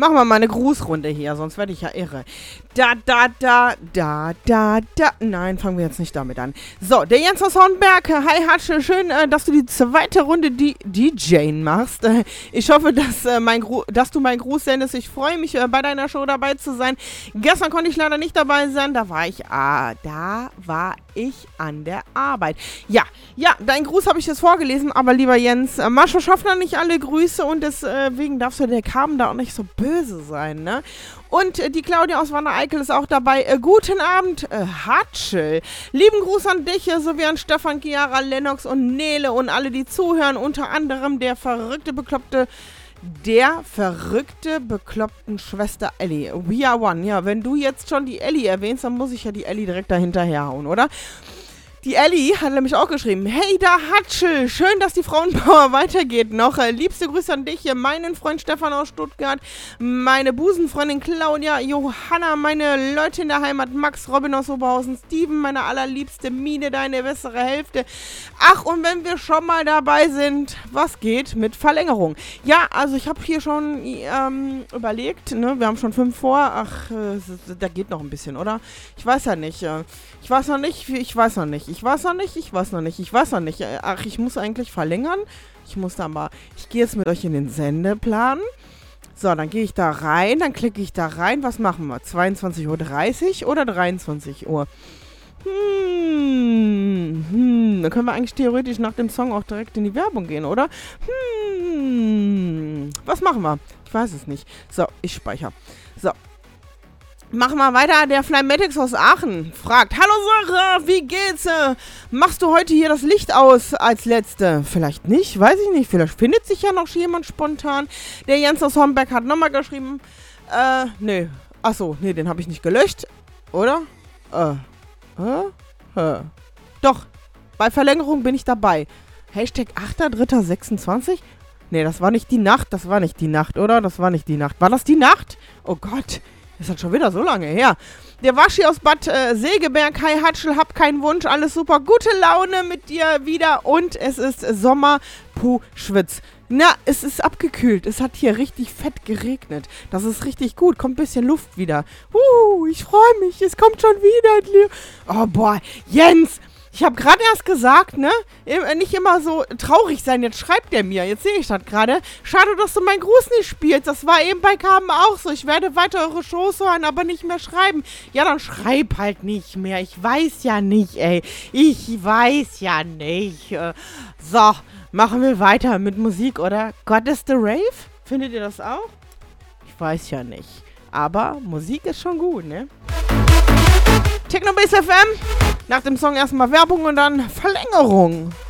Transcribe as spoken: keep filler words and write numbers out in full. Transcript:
machen wir mal eine Grußrunde hier, sonst werde ich ja irre. Da, da, da, da, da, da. Nein, fangen wir jetzt nicht damit an. So, der Jens aus Hornberg. Hi, Hatsche. Schön, äh, dass du die zweite Runde die D J machst. Äh, ich hoffe, dass, äh, mein Gru- dass du meinen Gruß sendest. Ich freue mich, äh, bei deiner Show dabei zu sein. Gestern konnte ich leider nicht dabei sein. Da war ich, ah, da war ich an der Arbeit. Ja, ja, deinen Gruß habe ich jetzt vorgelesen, aber lieber Jens, äh, manchmal schafft er nicht alle Grüße und deswegen darfst du der Carmen da auch nicht so böse sein, ne? Und äh, die Claudia aus Wanne-Eickel ist auch dabei. Äh, guten Abend, äh, Hatschel. Lieben Gruß an dich, äh, sowie an Stefan, Chiara, Lennox und Nele und alle, die zuhören. Unter anderem der verrückte, bekloppte, der verrückte, bekloppten Schwester Ellie. We are one. Ja, wenn du jetzt schon die Ellie erwähnst, dann muss ich ja die Ellie direkt dahinterher hauen, oder? Die Ellie hat nämlich auch geschrieben, hey da Hatschel, schön, dass die Frauenpower weitergeht noch. Äh, liebste Grüße an dich, meinen Freund Stefan aus Stuttgart, meine Busenfreundin Claudia, Johanna, meine Leute in der Heimat, Max, Robin aus Oberhausen, Steven, meine allerliebste Mine, deine bessere Hälfte. Ach, und wenn wir schon mal dabei sind, was geht mit Verlängerung? Ja, also ich habe hier schon ähm, überlegt, ne, wir haben schon fünf vor, ach, äh, da geht noch ein bisschen, oder? Ich weiß ja nicht, äh, ich weiß noch nicht, ich weiß noch nicht. Ich weiß noch nicht, ich weiß noch nicht, ich weiß noch nicht. Ach, ich muss eigentlich verlängern. Ich muss da mal, ich gehe jetzt mit euch in den Sendeplan. So, dann gehe ich da rein, dann klicke ich da rein. Was machen wir? zweiundzwanzig Uhr dreißig oder dreiundzwanzig Uhr? Hm, hm, dann können wir eigentlich theoretisch nach dem Song auch direkt in die Werbung gehen, oder? Hm, was machen wir? Ich weiß es nicht. So, ich speichere. So. Machen wir weiter. Der Flymatics aus Aachen fragt, hallo Sarah, wie geht's? Machst du heute hier das Licht aus als Letzte? Vielleicht nicht, weiß ich nicht. Vielleicht findet sich ja noch jemand spontan. Der Jens aus Homberg hat nochmal geschrieben, äh, nee. Achso, nee, den habe ich nicht gelöscht. Oder? Äh, äh, äh. Doch, bei Verlängerung bin ich dabei. Hashtag achter dritter sechsundzwanzig? Nee, das war nicht die Nacht, das war nicht die Nacht, oder? Das war nicht die Nacht. War das die Nacht? Oh Gott. Das ist halt schon wieder so lange her. Der Waschi aus Bad äh, Segeberg. Hi Hatschel, hab keinen Wunsch. Alles super. Gute Laune mit dir wieder. Und es ist Sommer. Puh, Schwitz. Na, es ist abgekühlt. Es hat hier richtig fett geregnet. Das ist richtig gut. Kommt ein bisschen Luft wieder. Uh, ich freue mich. Es kommt schon wieder. Oh, boah. Jens. Ich habe gerade erst gesagt, ne? Nicht immer so traurig sein. Jetzt schreibt er mir. Jetzt sehe ich das gerade. Schade, dass du meinen Gruß nicht spielst. Das war eben bei Carmen auch so. Ich werde weiter eure Shows hören, aber nicht mehr schreiben. Ja, dann schreib halt nicht mehr. Ich weiß ja nicht, ey. Ich weiß ja nicht. So, machen wir weiter mit Musik, oder? God is the Rave? Findet ihr das auch? Ich weiß ja nicht. Aber Musik ist schon gut, ne? Techno Base F M. Nach dem Song erstmal Werbung und dann Verlängerung.